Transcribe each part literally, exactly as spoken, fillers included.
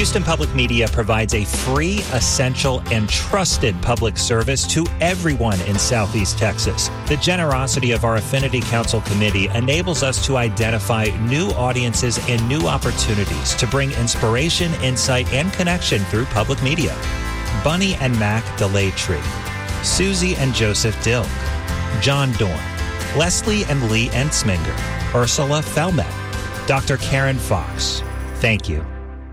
Houston Public Media provides a free, essential, and trusted public service to everyone in Southeast Texas. The generosity of our Affinity Council Committee enables us to identify new audiences and new opportunities to bring inspiration, insight, and connection through public media. Bunny and Mac DeLaytree, Susie and Joseph Dilk, John Dorn, Leslie and Lee Ensminger, Ursula Felmet, Doctor Karen Fox. Thank you.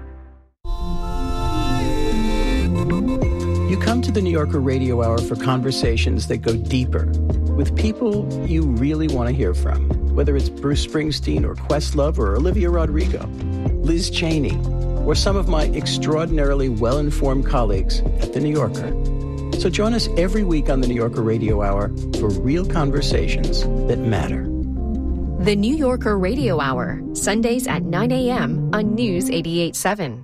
You come to the New Yorker Radio Hour for conversations that go deeper with people you really want to hear from, whether it's Bruce Springsteen or Questlove or Olivia Rodrigo, Liz Cheney, or some of my extraordinarily well-informed colleagues at the New Yorker. So join us every week on the New Yorker Radio Hour for real conversations that matter. The New Yorker Radio Hour, Sundays at nine a.m. on News eighty-eight point seven.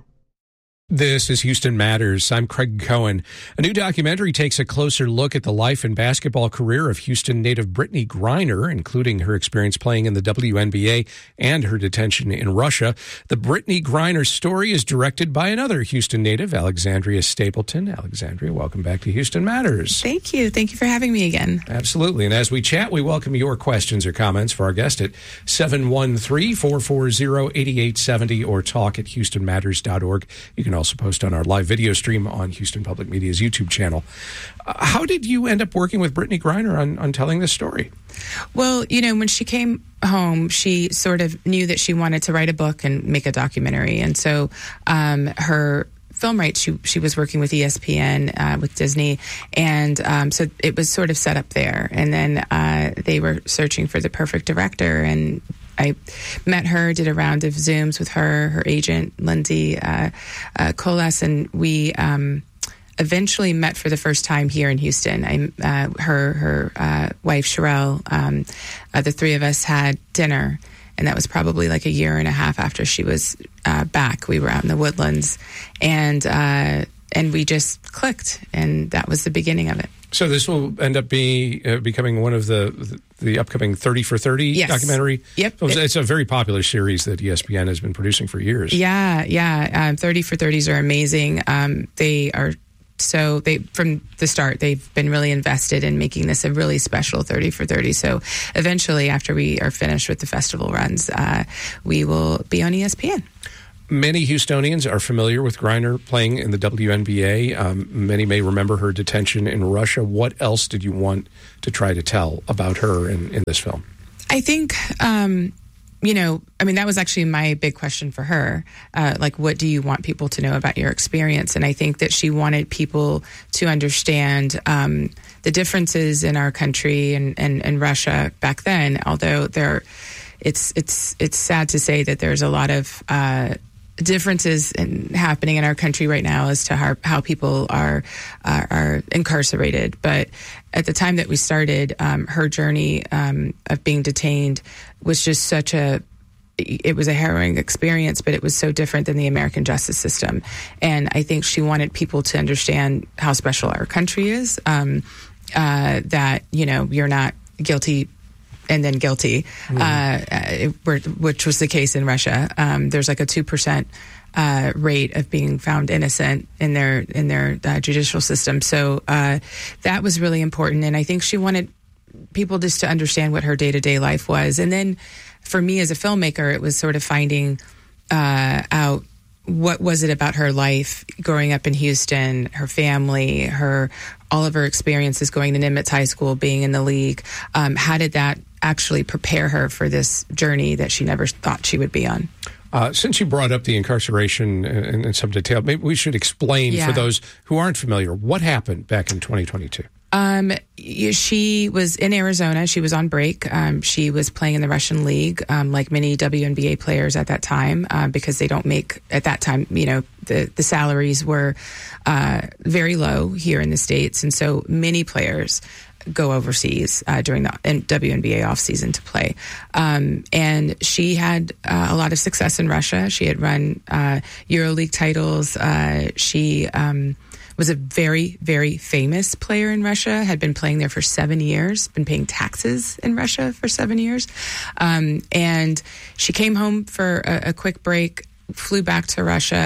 This is Houston Matters. I'm Craig Cohen. A new documentary takes a closer look at the life and basketball career of Houston native Brittney Griner, including her experience playing in the W N B A and her detention in Russia. The Brittney Griner story is directed by another Houston native, Alexandria Stapleton. Alexandria, welcome back to Houston Matters. Thank you. Thank you for having me again. Absolutely. And as we chat, we welcome your questions or comments for our guest at seven one three, four four zero, eight eight seven zero or talk at houston matters dot org. You can also post on our live video stream on Houston Public Media's YouTube channel. Uh, how did you end up working with Brittney Griner on, on telling this story? Well, you know, when she came home, she sort of knew that she wanted to write a book and make a documentary. And so um, her film rights, she, she was working with E S P N, uh, with Disney. And um, so it was sort of set up there. And then uh, they were searching for the perfect director, and I met her, did a round of Zooms with her, her agent, Lindsay uh, uh, Colas, and we um, eventually met for the first time here in Houston. I, uh, her her uh, wife, Sherelle, um, uh, the three of us had dinner, and that was probably like a year and a half after she was uh, back. We were out in the Woodlands, and uh, and we just clicked, and that was the beginning of it. So this will end up being uh, becoming one of the the upcoming thirty for thirty yes. documentary. Yep, so it's, it, it's a very popular series that E S P N has been producing for years. Yeah, yeah. Um, thirty for thirties are amazing. Um, they are so they from the start they've been really invested in making this a really special thirty for thirty. So eventually, after we are finished with the festival runs, uh, we will be on E S P N. Many Houstonians are familiar with Griner playing in the W N B A. Um, many may remember her detention in Russia. What else did you want to try to tell about her in, in this film? I think, um, you know, I mean, that was actually my big question for her. Uh, like, what do you want people to know about your experience? And I think that she wanted people to understand um, the differences in our country and, and, and Russia back then, although there, it's, it's, it's sad to say that there's a lot of uh differences in, happening in our country right now as to how, how people are, are are incarcerated. But at the time that we started, um, her journey um, of being detained was just such a, it was a harrowing experience, but it was so different than the American justice system. And I think she wanted people to understand how special our country is, um, uh, that, you know, you're not guilty and then guilty, mm. uh, which was the case in Russia. Um, there's like a two percent uh, rate of being found innocent in their in their uh, judicial system. So uh, that was really important, and I think she wanted people just to understand what her day to day life was. And then for me as a filmmaker, it was sort of finding uh, out what was it about her life growing up in Houston, her family, her all of her experiences going to Nimitz High School, being in the league. Um, how did that actually prepare her for this journey that she never thought she would be on? Uh, since you brought up the incarceration in, in some detail, maybe we should explain yeah. for those who aren't familiar what happened back in twenty twenty-two. Um, she was in Arizona. She was on break. Um, she was playing in the Russian league, um, like many W N B A players at that time, uh, because they don't make, at that time, you know, the, the salaries were uh, very low here in the States. And so many players go overseas uh, during the W N B A offseason to play. Um, and she had uh, a lot of success in Russia. She had run uh, EuroLeague titles. Uh, she um, was a very, very famous player in Russia, had been playing there for seven years, been paying taxes in Russia for seven years. Um, and she came home for a, a quick break, flew back to Russia,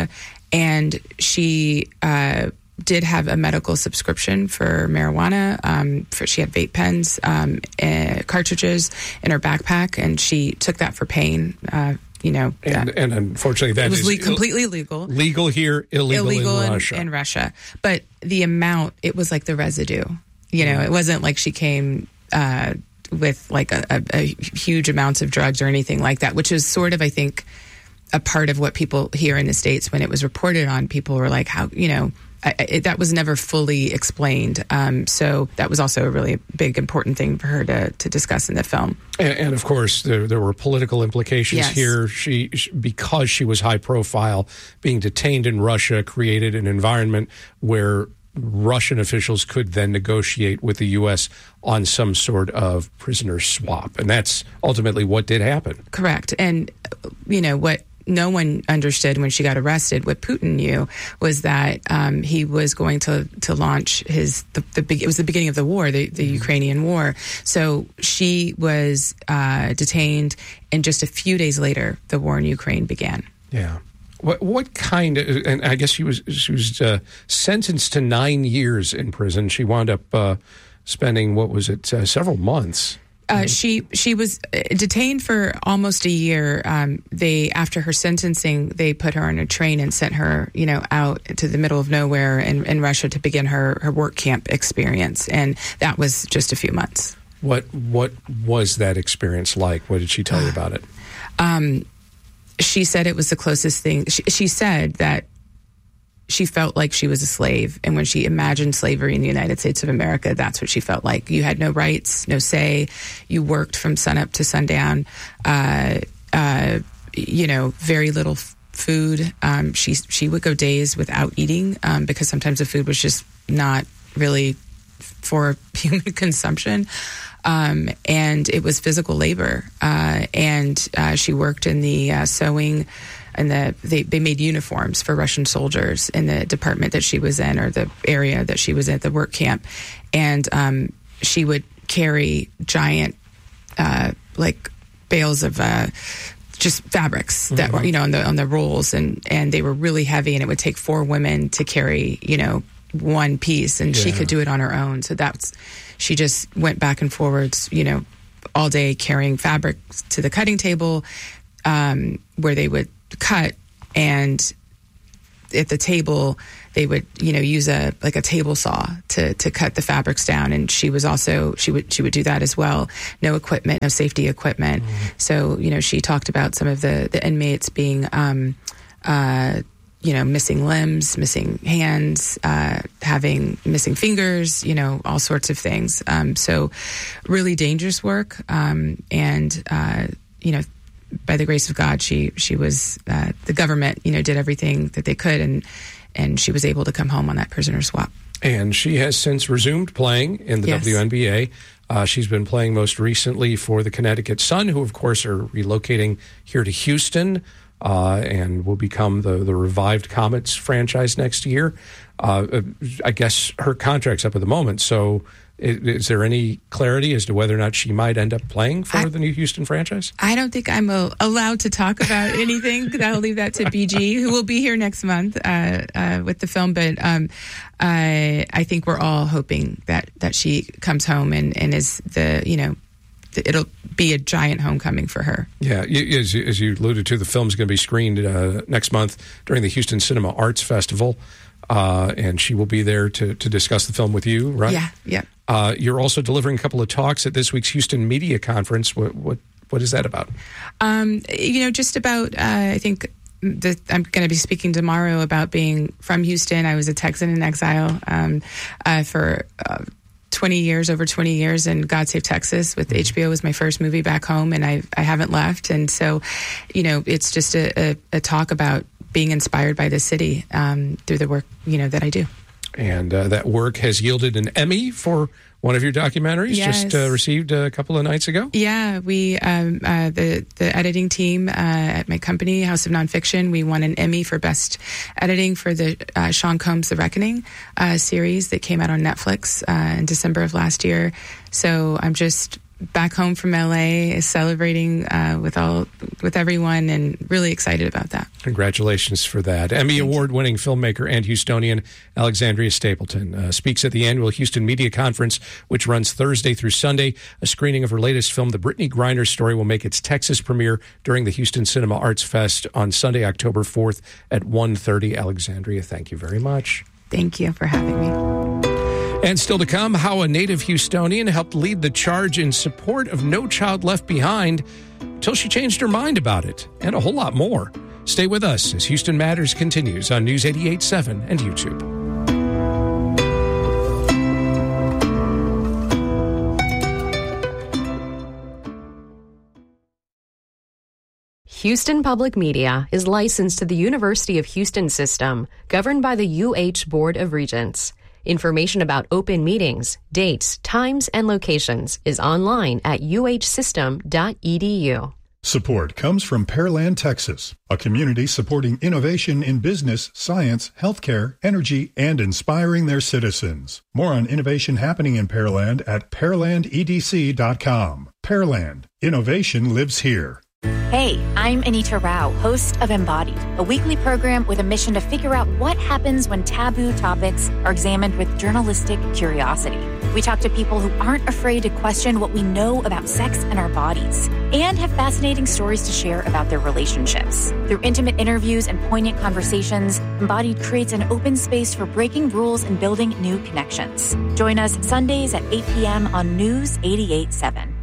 and she uh, did have a medical subscription for marijuana. Um, for, she had vape pens, um, uh, cartridges in her backpack, and she took that for pain. Uh, you know, and, that, and unfortunately, that it was is le- completely legal. Legal here, illegal, illegal in, in Russia. in Russia. But the amount, it was like the residue. You know, it wasn't like she came uh, with like a, a, a huge amounts of drugs or anything like that, which is sort of, I think, a part of what people here in the States, when it was reported on, people were like, how, you know, I, it, that was never fully explained. Um, so that was also a really big, important thing for her to, to discuss in the film. And, and of course, there, there were political implications yes. here. She, she, because she was high profile, being detained in Russia created an environment where Russian officials could then negotiate with the U S on some sort of prisoner swap. And that's ultimately what did happen. Correct. And, you know, what no one understood when she got arrested, what Putin knew was that um, he was going to, to launch his, the, the, it was the beginning of the war, the, the mm-hmm. Ukrainian war. So she was uh, detained, and just a few days later, the war in Ukraine began. Yeah. What what kind of, and I guess she was she was uh, sentenced to nine years in prison. She wound up uh, spending, what was it, uh, several months. Uh, she she was detained for almost a year. Um, they after her sentencing, they put her on a train and sent her, you know, out to the middle of nowhere in, in Russia to begin her, her work camp experience, and that was just a few months. What what was that experience like? What did she tell you about it? Um, she said it was the closest thing. She, she said that she felt like she was a slave. And when she imagined slavery in the United States of America, that's what she felt like. You had no rights, no say. You worked from sunup to sundown. Uh, uh, you know, very little f- food. Um, she she would go days without eating um, because sometimes the food was just not really for human consumption. Um, and it was physical labor. Uh, and uh, she worked in the uh, sewing, and the they, they made uniforms for Russian soldiers in the department that she was in, or the area that she was at, the work camp. And um, she would carry giant, uh, like bales of uh, just fabrics that mm-hmm. were, you know, on the on the rolls, and and they were really heavy, and it would take four women to carry, you know, one piece, and yeah. she could do it on her own. So that's, she just went back and forwards, you know, all day carrying fabric to the cutting table, um, where they would cut, and at the table they would, you know, use a like a table saw to to cut the fabrics down. And she was also she would she would do that as well. No equipment, no safety equipment. Mm-hmm. So, you know, she talked about some of the the inmates being um uh you know, missing limbs, missing hands, uh, having missing fingers, you know, all sorts of things. Um, so really dangerous work. Um, and, uh, you know, by the grace of God, she, she was, uh, the government, you know, did everything that they could, and, and she was able to come home on that prisoner swap. And she has since resumed playing in the yes. W N B A. Uh, she's been playing most recently for the Connecticut Sun, who, of course, are relocating here to Houston. Uh, and will become the, the revived Comets franchise next year. Uh, I guess her contract's up at the moment, so is, is there any clarity as to whether or not she might end up playing for I, the new Houston franchise? I don't think I'm a, allowed to talk about anything. I'll leave that to B G, who will be here next month uh, uh, with the film. But um, I, I think we're all hoping that, that she comes home and, and is the, you know, it'll be a giant homecoming for her. Yeah, as, as you alluded to, the film's going to be screened uh, next month during the Houston Cinema Arts Festival, uh, and she will be there to, to discuss the film with you, right? Yeah, yeah. Uh, you're also delivering a couple of talks at this week's Houston Media Conference. What what, what is that about? Um, you know, just about, uh, I think, the, I'm going to be speaking tomorrow about being from Houston. I was a Texan in exile um, uh, for... Uh, twenty years, over twenty years, and God Save Texas with H B O was my first movie back home, and I I haven't left. And so, you know, it's just a, a, a talk about being inspired by the city um, through the work, you know, that I do. And uh, that work has yielded an Emmy for one of your documentaries, yes. just uh, received a couple of nights ago. Yeah, we um, uh, the the editing team uh, at my company, House of Nonfiction, we won an Emmy for best editing for the uh, Sean Combs' The Reckoning uh, series that came out on Netflix uh, in December of last year. So I'm just back home from L A, is celebrating uh, with all with everyone, and really excited about that. Congratulations for that. Emmy Award-winning filmmaker and Houstonian Alexandria Stapleton uh, speaks at the annual Houston Media Conference, which runs Thursday through Sunday. A screening of her latest film, The Brittney Griner Story, will make its Texas premiere during the Houston Cinema Arts Fest on Sunday, October fourth at one thirty. Alexandria, thank you very much. Thank you for having me. And still to come, how a native Houstonian helped lead the charge in support of No Child Left Behind till she changed her mind about it, and a whole lot more. Stay with us as Houston Matters continues on News eighty-eight point seven and YouTube. Houston Public Media is licensed to the University of Houston System, governed by the U H Board of Regents. Information about open meetings, dates, times, and locations is online at u h system dot e d u. Support comes from Pearland, Texas, a community supporting innovation in business, science, healthcare, energy, and inspiring their citizens. More on innovation happening in Pearland at pearland e d c dot com. Pearland, innovation lives here. Hey, I'm Anita Rao, host of Embodied, a weekly program with a mission to figure out what happens when taboo topics are examined with journalistic curiosity. We talk to people who aren't afraid to question what we know about sex and our bodies, and have fascinating stories to share about their relationships. Through intimate interviews and poignant conversations, Embodied creates an open space for breaking rules and building new connections. Join us Sundays at eight p.m. on News eighty-eight point seven.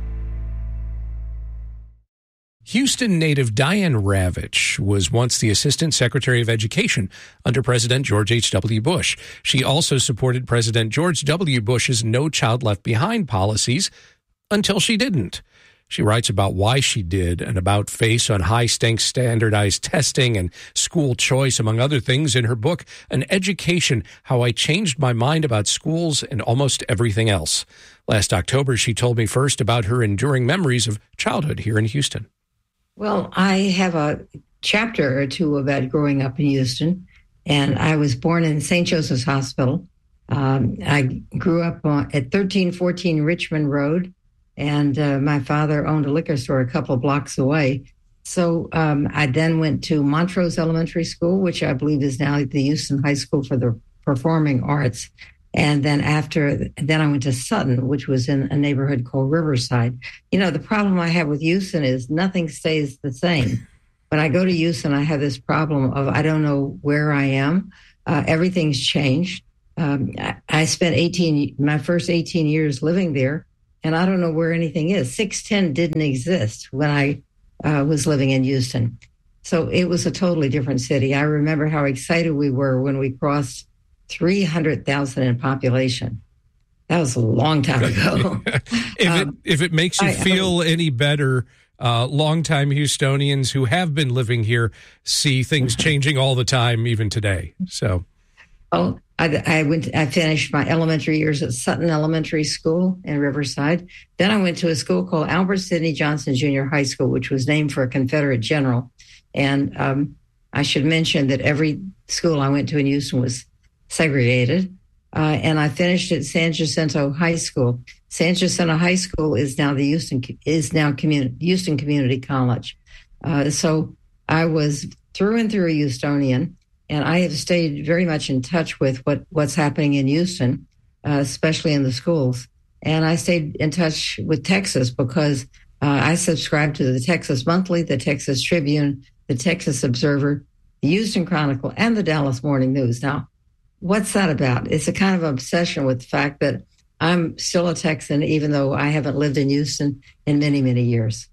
Houston native Diane Ravitch was once the Assistant Secretary of Education under President George H W. Bush. She also supported President George W. Bush's No Child Left Behind policies until she didn't. She writes about why she did and about FACE on high-stakes standardized testing and school choice, among other things, in her book, An Education, How I Changed My Mind About Schools and Almost Everything Else. Last October, she told me first about her enduring memories of childhood here in Houston. Well, I have a chapter or two about growing up in Houston, and I was born in Saint Joseph's Hospital. Um, I grew up on, at thirteen fourteen Richmond Road, and uh, my father owned a liquor store a couple of blocks away. So um, I then went to Montrose Elementary School, which I believe is now the Houston High School for the Performing Arts. And then after, then I went to Sutton, which was in a neighborhood called Riverside. You know, the problem I have with Houston is nothing stays the same. When I go to Houston, I have this problem of I don't know where I am. Uh, everything's changed. Um, I, I spent eighteen, my first eighteen years living there, and I don't know where anything is. six ten didn't exist when I uh, was living in Houston. So it was a totally different city. I remember how excited we were when we crossed three hundred thousand in population. That was a long time ago. if, um, it, if it makes you I, feel I, any better, uh, longtime Houstonians who have been living here see things changing all the time, even today. So, oh, I, I went. I finished my elementary years at Sutton Elementary School in Riverside. Then I went to a school called Albert Sidney Johnson Junior High School, which was named for a Confederate general. And um, I should mention that every school I went to in Houston was segregated, uh, and I finished at San Jacinto High School. San Jacinto High School is now the Houston is now community, Houston Community College. Uh, so I was through and through a Houstonian, and I have stayed very much in touch with what, what's happening in Houston, uh, especially in the schools. And I stayed in touch with Texas because uh, I subscribe to the Texas Monthly, the Texas Tribune, the Texas Observer, the Houston Chronicle, and the Dallas Morning News. Now, what's that about? It's a kind of obsession with the fact that I'm still a Texan, even though I haven't lived in Houston in many, many years.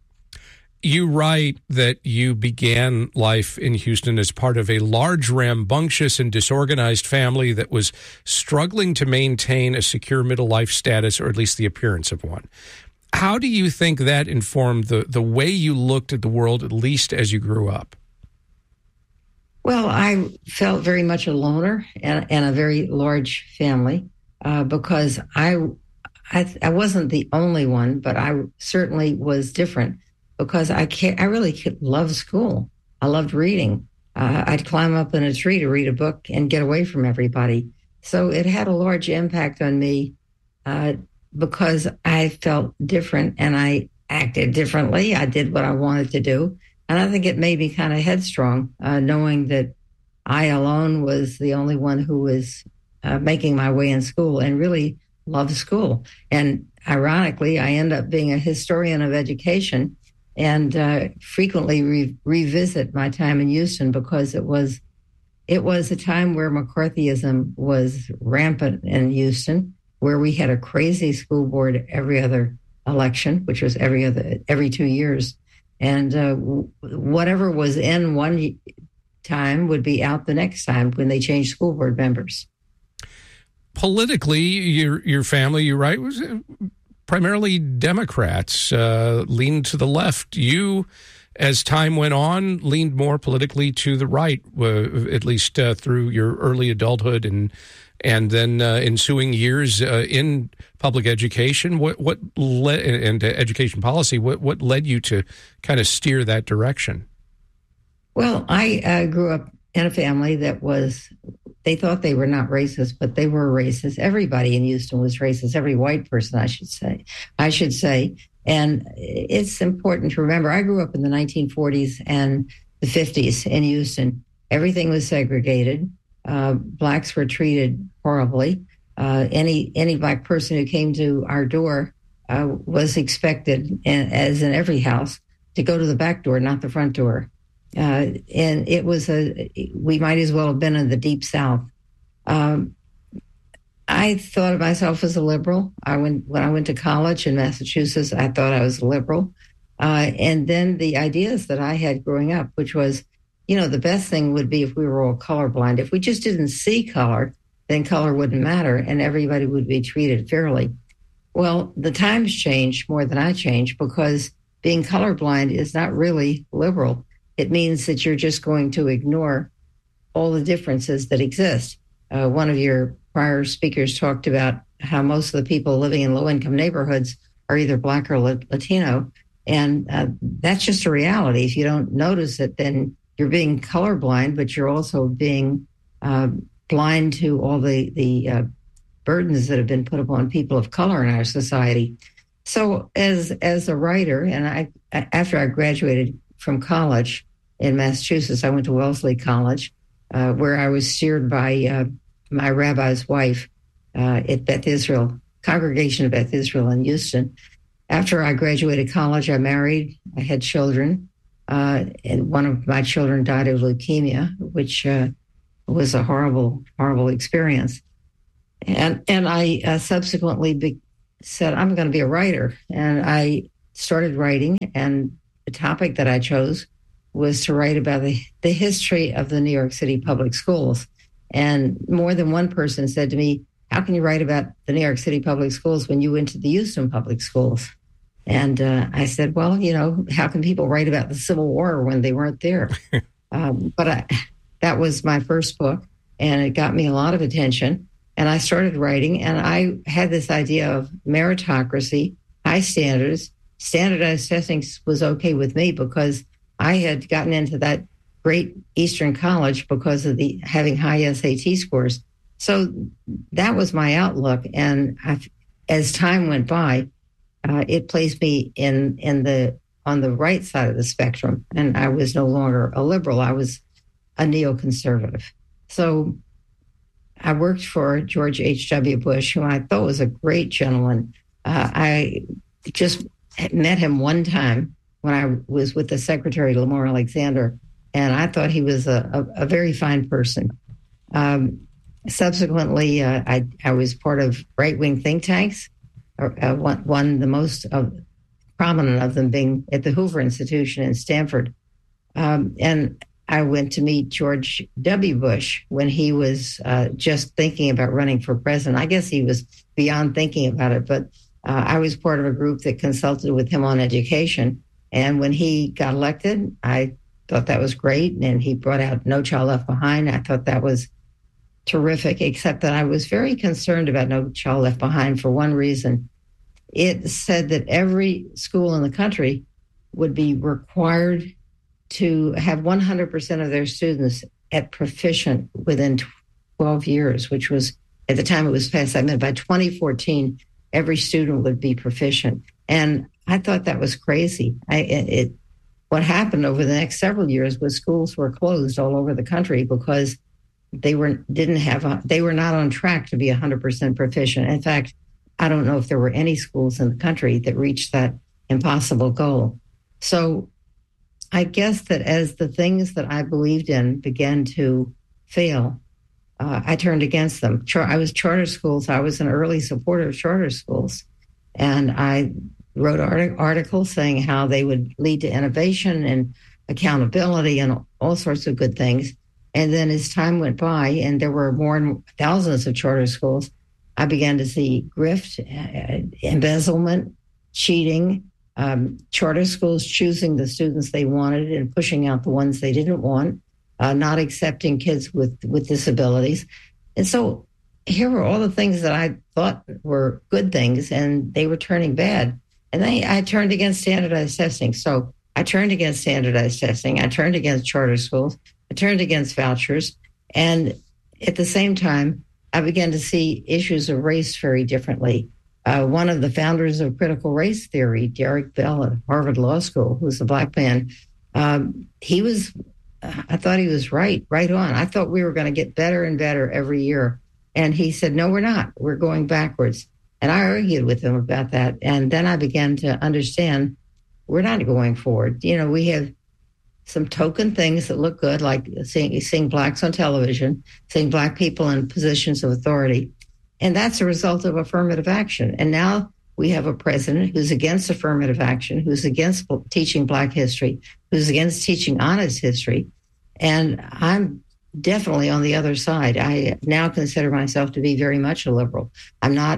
You write that you began life in Houston as part of a large, rambunctious, and disorganized family that was struggling to maintain a secure middle life status, or at least the appearance of one. How do you think that informed the, the way you looked at the world, at least as you grew up? Well, I felt very much a loner and, and a very large family uh, because I, I I wasn't the only one, but I certainly was different because I can't, I really loved school. I loved reading. Uh, I'd climb up in a tree to read a book and get away from everybody. So it had a large impact on me uh, because I felt different and I acted differently. I did what I wanted to do. And I think it made me kind of headstrong, uh, knowing that I alone was the only one who was uh, making my way in school and really loved school. And ironically, I end up being a historian of education and uh, frequently re- revisit my time in Houston because it was it was a time where McCarthyism was rampant in Houston, where we had a crazy school board every other election, which was every other every two years. And uh, whatever was in one time would be out the next time when they changed school board members. Politically, your your family, you're right, was primarily Democrats, uh, leaned to the left. You, as time went on, leaned more politically to the right, uh, at least uh, through your early adulthood and and then uh, ensuing years uh, in public education. What what led and education policy? What what led you to kind of steer that direction? Well, I uh, grew up in a family that was. They thought they were not racist, but they were racist. Everybody in Houston was racist. Every white person, I should say. I should say, and it's important to remember. I grew up in the nineteen forties and the fifties in Houston. Everything was segregated. Uh, blacks were treated horribly. Uh, any any black person who came to our door uh, was expected, as in every house, to go to the back door, not the front door. Uh, and it was a, we might as well have been in the deep South. Um, I thought of myself as a liberal. I went, when I went to college in Massachusetts, I thought I was a liberal. Uh, and then the ideas that I had growing up, which was, you know, the best thing would be if we were all colorblind. If we just didn't see color, then color wouldn't matter and everybody would be treated fairly. Well, the times changed more than I changed because being colorblind is not really liberal. It means that you're just going to ignore all the differences that exist. Uh, one of your prior speakers talked about how most of the people living in low-income neighborhoods are either Black or Latino, and uh, that's just a reality. If you don't notice it, then you're being colorblind, but you're also being uh, blind to all the, the uh, burdens that have been put upon people of color in our society. So as as a writer, and I after I graduated from college in Massachusetts, I went to Wellesley College, uh, where I was steered by uh, my rabbi's wife uh, at Beth Israel, Congregation of Beth Israel in Houston. After I graduated college, I married, I had children, uh, and one of my children died of leukemia, which uh, was a horrible, horrible experience. And and I uh, subsequently be- said, I'm going to be a writer. And I started writing, and the topic that I chose was to write about the, the history of the New York City public schools. And more than one person said to me, how can you write about the New York City public schools when you went to the Houston public schools? And uh, I said, well, you know, how can people write about the Civil War when they weren't there? um, but I, that was my first book, and it got me a lot of attention. And I started writing, and I had this idea of meritocracy, high standards. Standardized testing was okay with me because I had gotten into that great Eastern college because of the having high S A T scores. So that was my outlook. And I, as time went by, uh, it placed me in in the on the right side of the spectrum, and I was no longer a liberal. I was a neoconservative. So I worked for George H W. Bush, who I thought was a great gentleman. Uh, I just met him one time when I was with the Secretary, Lamar Alexander, and I thought he was a, a, a very fine person. Um, subsequently, uh, I, I was part of right-wing think tanks, or, uh, one, one the most uh, prominent of them being at the Hoover Institution in Stanford. Um, and I went to meet George W. Bush when he was uh, just thinking about running for president. I guess he was beyond thinking about it, but uh, I was part of a group that consulted with him on education. And when he got elected, I thought that was great. And he brought out No Child Left Behind. I thought that was terrific, except that I was very concerned about No Child Left Behind for one reason. It said that every school in the country would be required to have one hundred percent of their students at proficient within twelve years, which was, at the time it was passed, I meant by twenty fourteen, every student would be proficient. And I thought that was crazy. I, it, it what happened over the next several years was schools were closed all over the country because they were didn't have a, they were not on track to be one hundred percent proficient. In fact, I don't know if there were any schools in the country that reached that impossible goal. So I guess that as the things that I believed in began to fail, uh, I turned against them. Char- I was charter schools. I was an early supporter of charter schools. And I wrote art- articles saying how they would lead to innovation and accountability and all sorts of good things. And then as time went by and there were more than thousands of charter schools, I began to see grift, uh, embezzlement, cheating, um, charter schools choosing the students they wanted and pushing out the ones they didn't want, uh, not accepting kids with, with disabilities. And so here were all the things that I thought were good things, and they were turning bad. And then I turned against standardized testing. So I turned against standardized testing. I turned against charter schools. I turned against vouchers. And at the same time, I began to see issues of race very differently. Uh, one of the founders of critical race theory, Derek Bell at Harvard Law School, who's a black man, um, he was, uh, I thought he was right, right on. I thought we were going to get better and better every year. And he said, no, we're not. We're going backwards. And I argued with him about that. And then I began to understand we're not going forward. You know, we have some token things that look good, like seeing, seeing blacks on television, seeing black people in positions of authority. And that's a result of affirmative action. And now we have a president who's against affirmative action, who's against teaching black history, who's against teaching honest history. And I'm definitely on the other side. I now consider myself to be very much a liberal. I'm not,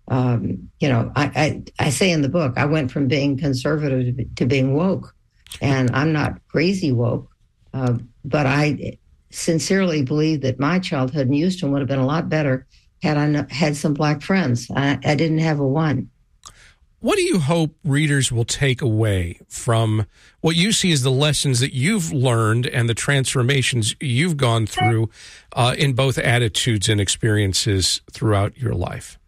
um, you know, I, I, I say in the book, I went from being conservative to being woke. And I'm not crazy woke, uh, but I sincerely believe that my childhood in Houston would have been a lot better had I no, had some black friends. I, I didn't have a one. What do you hope readers will take away from what you see as the lessons that you've learned and the transformations you've gone through uh, in both attitudes and experiences throughout your life?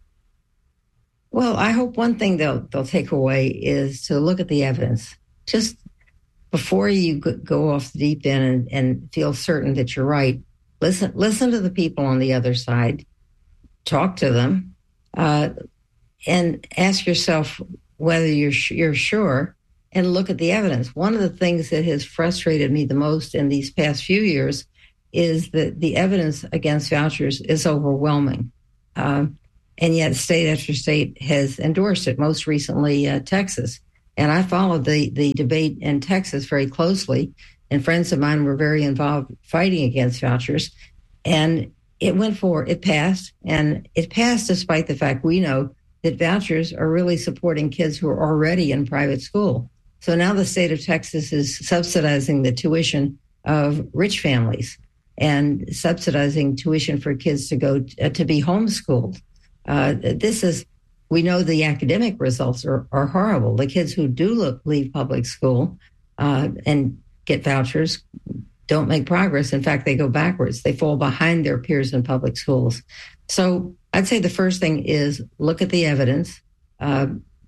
Well, I hope one thing they'll they'll take away is to look at the evidence. Just before you go off the deep end and, and feel certain that you're right, listen listen to the people on the other side, talk to them, uh, and ask yourself whether you're you're sure, and look at the evidence. One of the things that has frustrated me the most in these past few years is that the evidence against vouchers is overwhelming. Uh, and yet state after state has endorsed it, most recently uh, Texas. And I followed the, the debate in Texas very closely, and friends of mine were very involved fighting against vouchers. And it went forward, it passed, and it passed despite the fact we know that vouchers are really supporting kids who are already in private school. So now the state of Texas is subsidizing the tuition of rich families and subsidizing tuition for kids to go t- uh, to be homeschooled. Uh, this is, we know the academic results are, are horrible. The kids who do look, leave public school uh, and get vouchers don't make progress. In fact, they go backwards. They fall behind their peers in public schools. So I'd say the first thing is look at the evidence. Uh,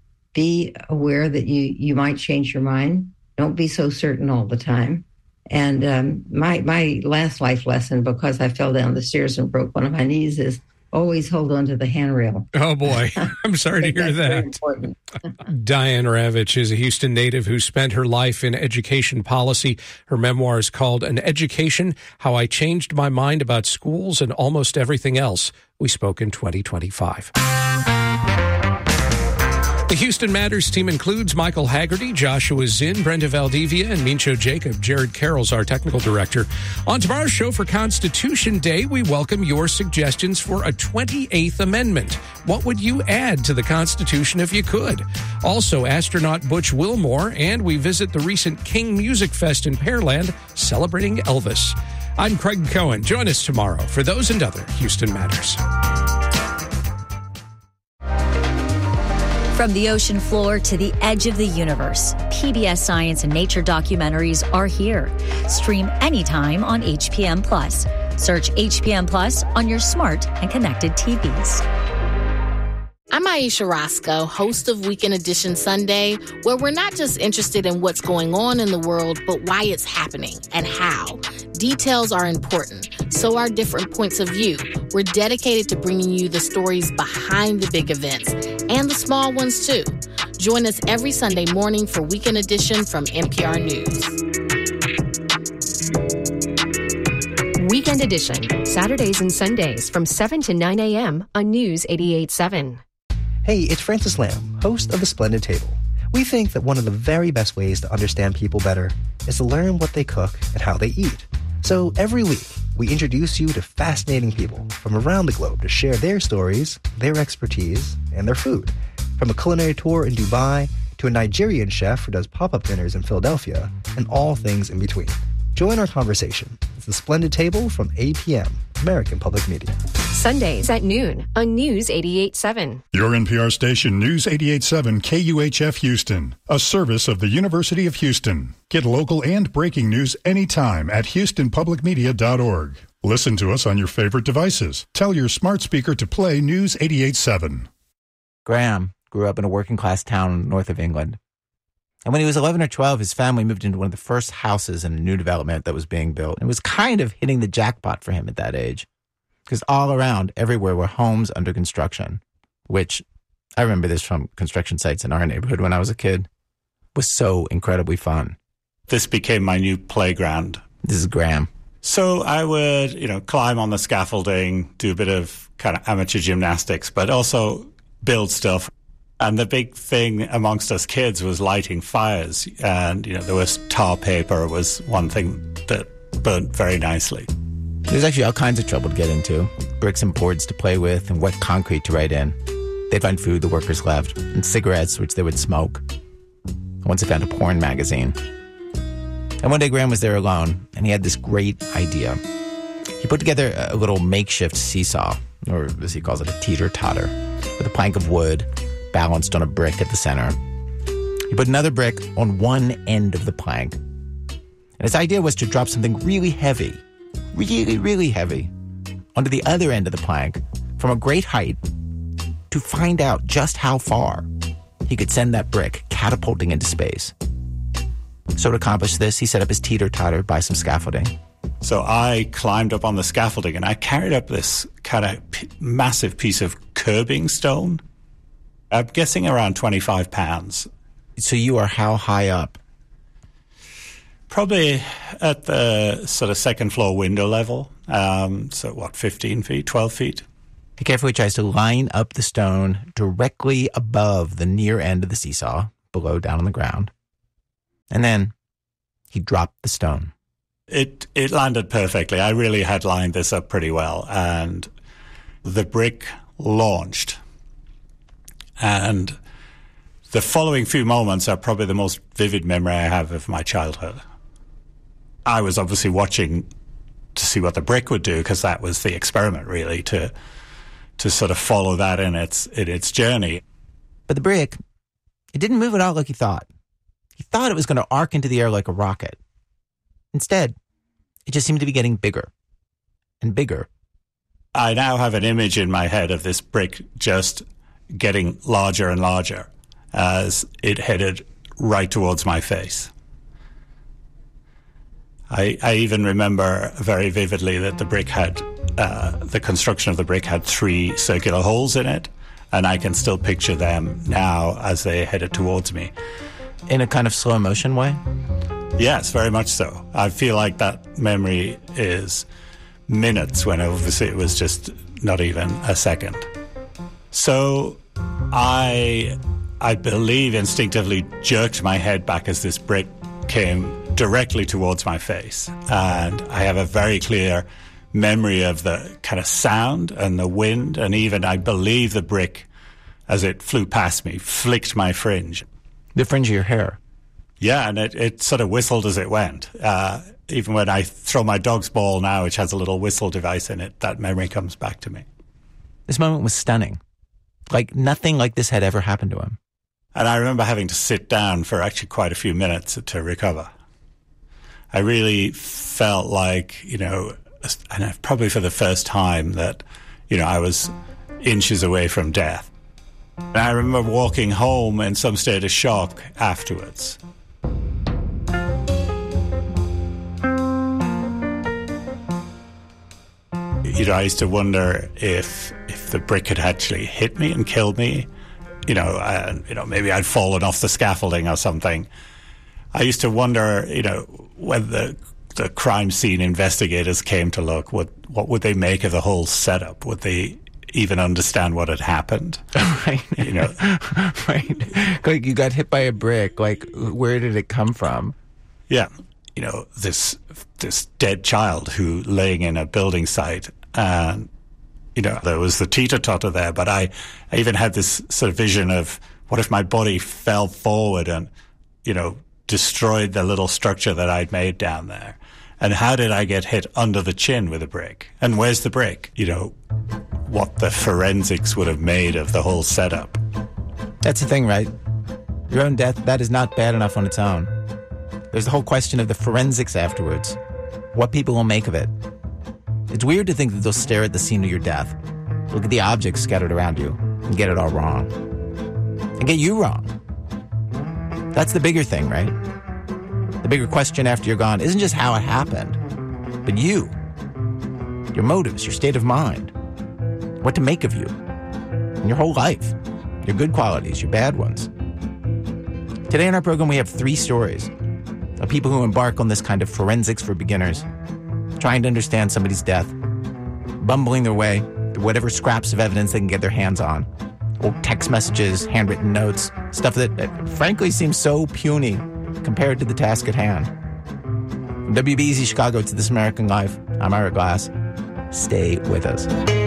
be aware that you, you might change your mind. Don't be so certain all the time. And um, my my last life lesson, because I fell down the stairs and broke one of my knees, is always hold on to the handrail. Oh, boy. I'm sorry to hear that. Diane Ravitch is a Houston native who spent her life in education policy. Her memoir is called An Education, How I Changed My Mind About Schools and Almost Everything Else. We spoke in twenty twenty-five. The Houston Matters team includes Michael Haggerty, Joshua Zinn, Brenda Valdivia, and Mincho Jacob. Jared Carroll's our technical director. On tomorrow's show for Constitution Day, we welcome your suggestions for a twenty-eighth Amendment. What would you add to the Constitution if you could? Also, astronaut Butch Wilmore, and we visit the recent King Music Fest in Pearland, celebrating Elvis. I'm Craig Cohen. Join us tomorrow for those and other Houston Matters. From the ocean floor to the edge of the universe, P B S Science and Nature documentaries are here. Stream anytime on H P M Plus. Search H P M Plus on your smart and connected T Vs. I'm Aisha Roscoe, host of Weekend Edition Sunday, where we're not just interested in what's going on in the world, but why it's happening and how. Details are important, so are different points of view. We're dedicated to bringing you the stories behind the big events and the small ones, too. Join us every Sunday morning for Weekend Edition from N P R News. Weekend Edition, Saturdays and Sundays from seven to nine a.m. on News eighty-eight point seven. Hey, it's Francis Lamb, host of The Splendid Table. We think that one of the very best ways to understand people better is to learn what they cook and how they eat. So every week, we introduce you to fascinating people from around the globe to share their stories, their expertise, and their food. From a culinary tour in Dubai to a Nigerian chef who does pop-up dinners in Philadelphia, and all things in between. Join our conversation. It's The Splendid Table from eight p.m., American Public Media. Sundays at noon on News eighty-eight point seven. Your N P R station, News eighty-eight point seven K U H F Houston, a service of the University of Houston. Get local and breaking news anytime at houston public media dot org. Listen to us on your favorite devices. Tell your smart speaker to play News eighty-eight point seven. Graham grew up in a working-class town north of England. And when he was eleven or twelve, his family moved into one of the first houses in a new development that was being built. It was kind of hitting the jackpot for him at that age. Because all around, everywhere were homes under construction, which, I remember this from construction sites in our neighborhood when I was a kid, was so incredibly fun. This became my new playground. This is Graham. So I would, you know, climb on the scaffolding, do a bit of kind of amateur gymnastics, but also build stuff. And the big thing amongst us kids was lighting fires. And, you know, there was tar paper was one thing that burnt very nicely. There's actually all kinds of trouble to get into. Bricks and boards to play with and wet concrete to write in. They'd find food the workers left and cigarettes, which they would smoke. Once they found a porn magazine. And one day Graham was there alone, and he had this great idea. He put together a little makeshift seesaw, or as he calls it, a teeter-totter, with a plank of wood balanced on a brick at the center. He put another brick on one end of the plank. And his idea was to drop something really heavy, really, really heavy, onto the other end of the plank from a great height to find out just how far he could send that brick catapulting into space. So to accomplish this, he set up his teeter-totter by some scaffolding. So I climbed up on the scaffolding and I carried up this kind of p- massive piece of curbing stone. I'm guessing around twenty-five pounds. So you are how high up? Probably at the sort of second floor window level. Um, so what, fifteen feet, twelve feet? He carefully tries to line up the stone directly above the near end of the seesaw, below down on the ground. And then he dropped the stone. It it landed perfectly. I really had lined this up pretty well. And the brick launched. And the following few moments are probably the most vivid memory I have of my childhood. I was obviously watching to see what the brick would do, because that was the experiment, really, to to sort of follow that in its in its journey. But the brick, it didn't move at all like he thought. He thought it was going to arc into the air like a rocket. Instead, it just seemed to be getting bigger and bigger. I now have an image in my head of this brick just getting larger and larger as it headed right towards my face. I, I even remember very vividly that the brick had, uh, the construction of the brick had three circular holes in it, and I can still picture them now as they headed towards me. In a kind of slow motion way? Yes, very much so. I feel like that memory is minutes when obviously it was just not even a second. So I, I believe instinctively jerked my head back as this brick came directly towards my face. And I have a very clear memory of the kind of sound and the wind, and even I believe the brick, as it flew past me, flicked my fringe. The fringe of your hair? Yeah, and it, it sort of whistled as it went. Uh, even when I throw my dog's ball now, which has a little whistle device in it, that memory comes back to me. This moment was stunning. Like nothing like this had ever happened to him. And I remember having to sit down for actually quite a few minutes to recover. I really felt like, you know, and probably for the first time that, you know, I was inches away from death. And I remember walking home in some state of shock afterwards. You know, I used to wonder if if the brick had actually hit me and killed me. You know, and you know, maybe I'd fallen off the scaffolding or something. I used to wonder, you know, when the the crime scene investigators came to look, what what would they make of the whole setup? Would they even understand what had happened? Right. You know, right. Like you got hit by a brick. Like, where did it come from? Yeah. You know, this this dead child who laying in a building site, and you know, there was the teeter-totter there, but I, I even had this sort of vision of what if my body fell forward and, you know, destroyed the little structure that I'd made down there. And how did I get hit under the chin with a brick? And where's the brick? You know, what the forensics would have made of the whole setup. That's the thing, right? Your own death, that is not bad enough on its own. There's the whole question of the forensics afterwards. What people will make of it. It's weird to think that they'll stare at the scene of your death, look at the objects scattered around you, and get it all wrong. And get you wrong. That's the bigger thing, right? The bigger question after you're gone isn't just how it happened, but you. Your motives, your state of mind. What to make of you. And your whole life. Your good qualities, your bad ones. Today in our program we have three stories of people who embark on this kind of forensics for beginners, trying to understand somebody's death, bumbling their way through whatever scraps of evidence they can get their hands on. Old text messages, handwritten notes, stuff that, that frankly seems so puny compared to the task at hand. From W B E Z Chicago to This American Life, I'm Ira Glass. Stay with us.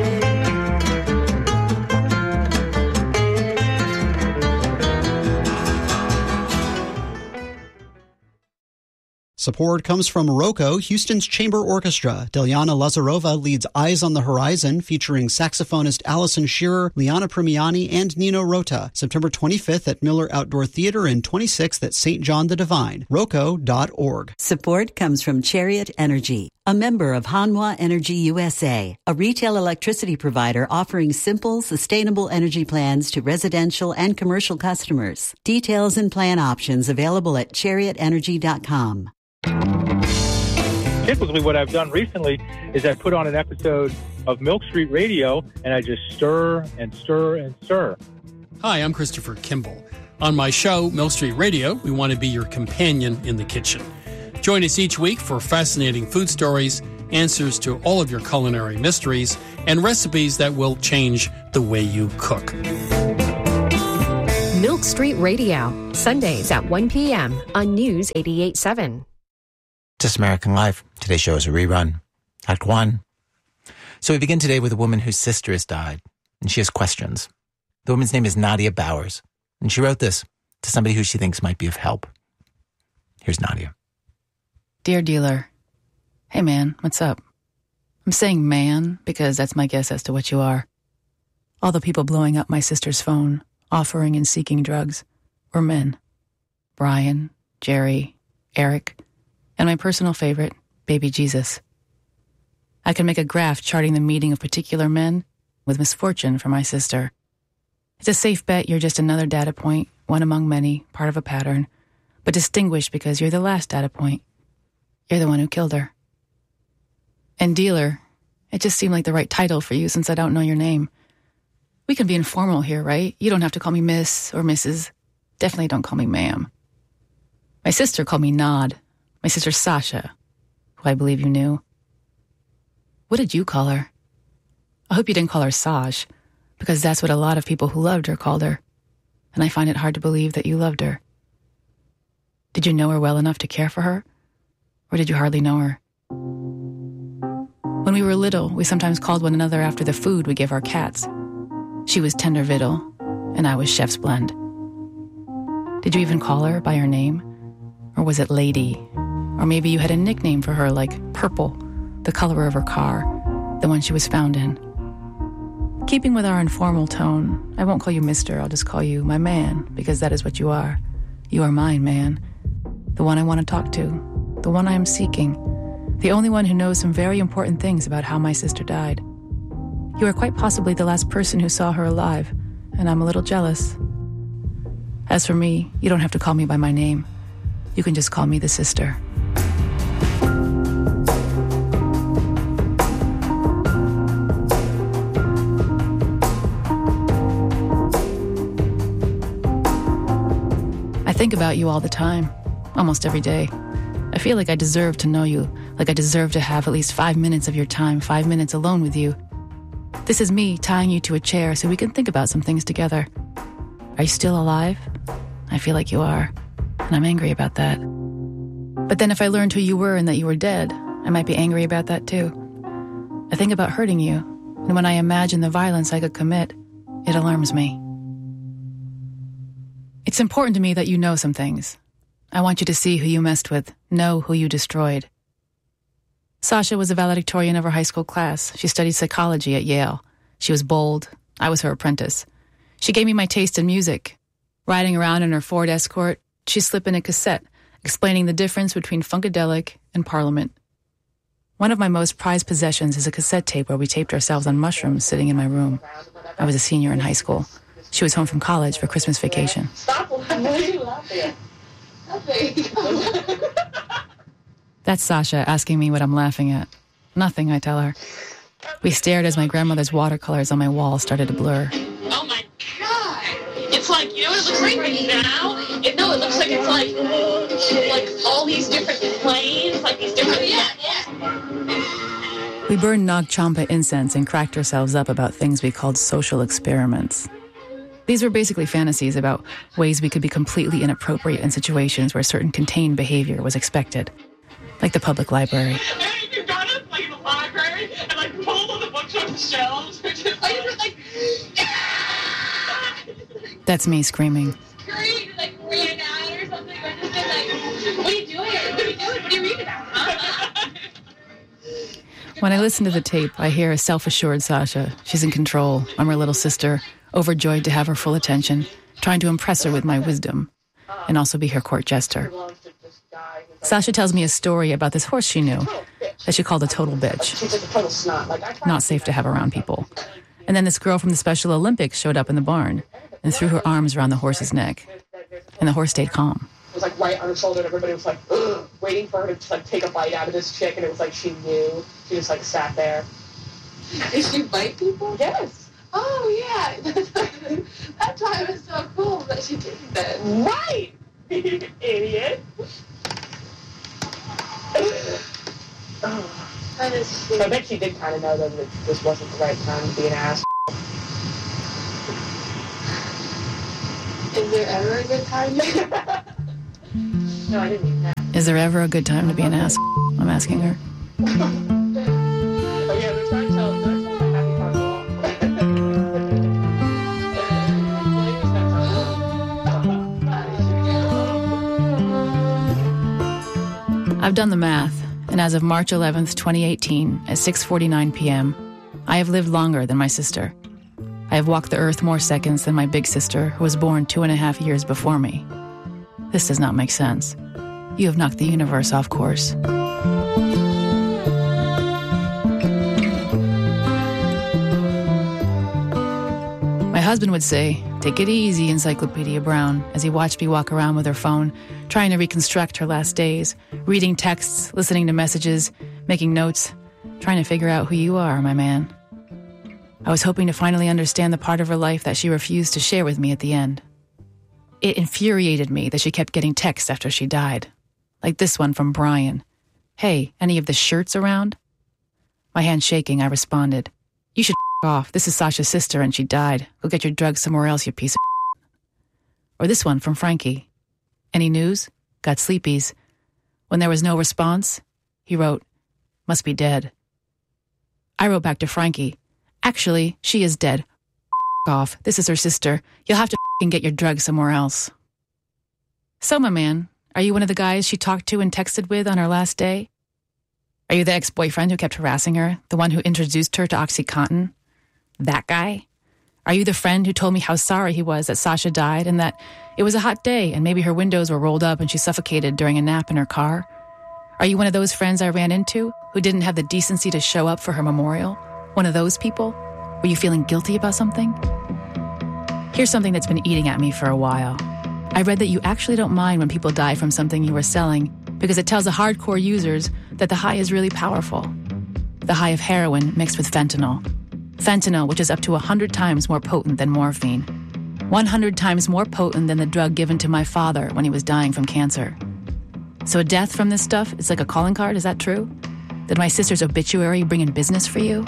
Support comes from ROCO, Houston's Chamber Orchestra. Delyana Lazarova leads Eyes on the Horizon, featuring saxophonist Allison Shearer, Liana Primiani, and Nino Rota. September twenty-fifth at Miller Outdoor Theater and twenty-sixth at Saint John the Divine. roco dot org. Support comes from Chariot Energy, a member of Hanwha Energy U S A, a retail electricity provider offering simple, sustainable energy plans to residential and commercial customers. Details and plan options available at chariot energy dot com. Typically what I've done recently is I put on an episode of Milk Street Radio and I just stir and stir and stir. Hi, I'm Christopher Kimball. On my show, Milk Street Radio, we want to be your companion in the kitchen. Join us each week for fascinating food stories, answers to all of your culinary mysteries, and recipes that will change the way you cook. Milk Street Radio, Sundays at one p.m. on News eighty-eight point seven. This American Life. Today's show is a rerun. Act one. So we begin today with a woman whose sister has died, and she has questions. The woman's name is Nadia Bowers, and she wrote this to somebody who she thinks might be of help. Here's Nadia. Dear dealer, hey man, what's up? I'm saying man because that's my guess as to what you are. All the people blowing up my sister's phone, offering and seeking drugs, were men. Brian, Jerry, Eric, and my personal favorite, baby Jesus. I can make a graph charting the meeting of particular men with misfortune for my sister. It's a safe bet you're just another data point, one among many, part of a pattern, but distinguished because you're the last data point. You're the one who killed her. And dealer, it just seemed like the right title for you since I don't know your name. We can be informal here, right? You don't have to call me Miss or Missus Definitely don't call me ma'am. My sister called me Nod. My sister Sasha, who I believe you knew. What did you call her? I hope you didn't call her Saj, because that's what a lot of people who loved her called her, and I find it hard to believe that you loved her. Did you know her well enough to care for her, or did you hardly know her? When we were little, we sometimes called one another after the food we give our cats. She was Tender Victual, and I was Chef's Blend. Did you even call her by her name? Or was it Lady? Or maybe you had a nickname for her like Purple, the color of her car, the one she was found in. Keeping with our informal tone, I won't call you Mister, I'll just call you my man, because that is what you are. You are mine, man. The one I want to talk to. The one I am seeking. The only one who knows some very important things about how my sister died. You are quite possibly the last person who saw her alive, and I'm a little jealous. As for me, you don't have to call me by my name. You can just call me the sister. I think about you all the time, almost every day. I feel like I deserve to know you, like I deserve to have at least five minutes of your time, five minutes alone with you. This is me tying you to a chair so we can think about some things together. Are you still alive? I feel like you are, and I'm angry about that. But then if I learned who you were and that you were dead, I might be angry about that too. I think about hurting you, and when I imagine the violence I could commit, it alarms me. It's important to me that you know some things. I want you to see who you messed with, know who you destroyed. Sasha was a valedictorian of her high school class. She studied psychology at Yale. She was bold. I was her apprentice. She gave me my taste in music. Riding around in her Ford Escort, she'd slip in a cassette explaining the difference between Funkadelic and Parliament. One of my most prized possessions is a cassette tape where we taped ourselves on mushrooms sitting in my room. I was a senior in high school. She was home from college for Christmas vacation. Stop laughing. That's Sasha asking me what I'm laughing at. Nothing, I tell her. We stared as my grandmother's watercolors on my wall started to blur. Oh my God! It's like, you know what it looks like right now? It, no, it looks like it's like, like all these different planes, like these different, yeah, yeah. We burned Nag Champa incense and cracked ourselves up about things we called social experiments. These were basically fantasies about ways we could be completely inappropriate in situations where certain contained behavior was expected, like the public library. You got us like in the library and like pulled all the books off the shelves, which is like, like, That's me screaming. Great, like ran out or something, or just been like, what are you doing? What are you doing? What are you reading about? Huh? When I listen to the tape, I hear a self-assured Sasha. She's in control. I'm her little sister, overjoyed to have her full attention, trying to impress her with my wisdom, and also be her court jester. Sasha tells me a story about this horse she knew that she called a total bitch. Not safe to have around people. And then this girl from the Special Olympics showed up in the barn and threw her arms around the horse's neck. And the horse stayed calm. It was like right on her shoulder, and everybody was like, ugh, waiting for her to just like take a bite out of this chick, and it was like she knew. She just like sat there. Did she bite people? Yes. Oh yeah. That time was so cool that she didn't then. Right. You idiot. Oh. That is sweet. I bet she did kind of know that this wasn't the right time to be an ass. Is there ever a good time? No, I didn't mean that. Is there ever a good time to be an ass? I'm asking her. Oh yeah, they're trying to tell us I've done the math, and as of March eleventh, twenty eighteen, at six forty-nine p.m., I have lived longer than my sister. I have walked the earth more seconds than my big sister, who was born two and a half years before me. This does not make sense. You have knocked the universe off course. My husband would say, "Take it easy, Encyclopedia Brown," as he watched me walk around with her phone, trying to reconstruct her last days, reading texts, listening to messages, making notes, trying to figure out who you are, my man. I was hoping to finally understand the part of her life that she refused to share with me at the end. It infuriated me that she kept getting texts after she died. Like this one from Brian. "Hey, any of the shirts around?" My hand shaking, I responded, "You should f*** off. This is Sasha's sister and she died. Go get your drugs somewhere else, you piece of shit." Or this one from Frankie. "Any news? Got sleepies." When there was no response, he wrote, "Must be dead." I wrote back to Frankie, "Actually, she is dead. F*** off. This is her sister. You'll have to f***ing get your drugs somewhere else." So, my man, are you one of the guys she talked to and texted with on her last day? Are you the ex-boyfriend who kept harassing her? The one who introduced her to OxyContin? That guy? Are you the friend who told me how sorry he was that Sasha died and that it was a hot day and maybe her windows were rolled up and she suffocated during a nap in her car? Are you one of those friends I ran into who didn't have the decency to show up for her memorial? One of those people? Were you feeling guilty about something? Here's something that's been eating at me for a while. I read that you actually don't mind when people die from something you were selling because it tells the hardcore users that the high is really powerful. The high of heroin mixed with fentanyl. Fentanyl, which is up to one hundred times more potent than morphine. one hundred times more potent than the drug given to my father when he was dying from cancer. So a death from this stuff is like a calling card, is that true? Did my sister's obituary bring in business for you?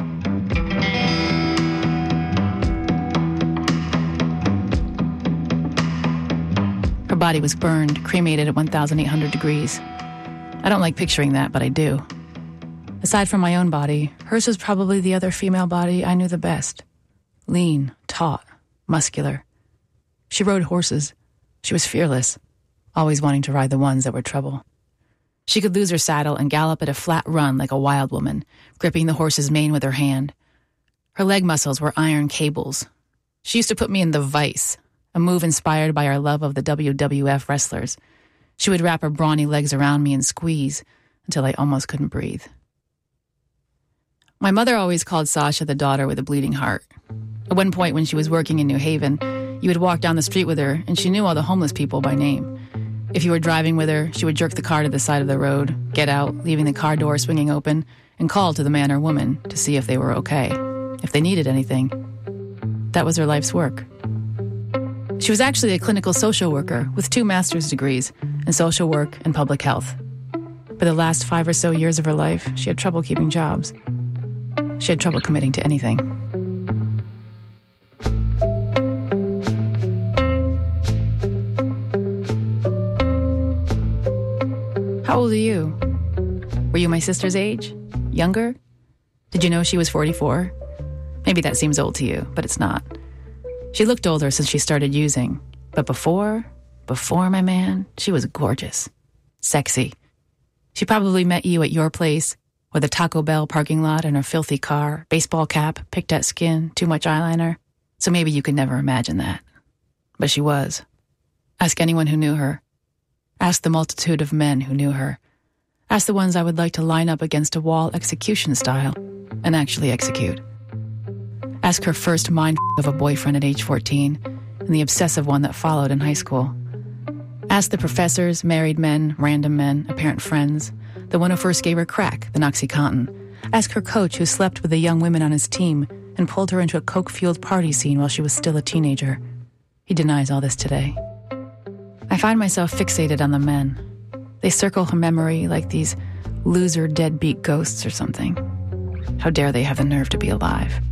Her body was burned, cremated at one thousand eight hundred degrees. I don't like picturing that, but I do. Aside from my own body, hers was probably the other female body I knew the best. Lean, taut, muscular. She rode horses. She was fearless, always wanting to ride the ones that were trouble. She could lose her saddle and gallop at a flat run like a wild woman, gripping the horse's mane with her hand. Her leg muscles were iron cables. She used to put me in the vice, a move inspired by our love of the W W F wrestlers. She would wrap her brawny legs around me and squeeze until I almost couldn't breathe. My mother always called Sasha the daughter with a bleeding heart. At one point when she was working in New Haven, you would walk down the street with her and she knew all the homeless people by name. If you were driving with her, she would jerk the car to the side of the road, get out, leaving the car door swinging open, and call to the man or woman to see if they were okay, if they needed anything. That was her life's work. She was actually a clinical social worker with two master's degrees in social work and public health. For the last five or so years of her life, she had trouble keeping jobs. She had trouble committing to anything. How old are you? Were you my sister's age? Younger? Did you know she was forty-four? Maybe that seems old to you, but it's not. She looked older since she started using. But before, before, my man, she was gorgeous. Sexy. She probably met you at your place, or the Taco Bell parking lot in her filthy car, baseball cap, picked at skin, too much eyeliner. So maybe you could never imagine that. But she was. Ask anyone who knew her. Ask the multitude of men who knew her. Ask the ones I would like to line up against a wall execution style and actually execute. Ask her first mind of a boyfriend at age fourteen and the obsessive one that followed in high school. Ask the professors, married men, random men, apparent friends, the one who first gave her crack, the Oxycontin. Ask her coach who slept with the young women on his team and pulled her into a coke-fueled party scene while she was still a teenager. He denies all this today. I find myself fixated on the men. They circle her memory like these loser deadbeat ghosts or something. How dare they have the nerve to be alive?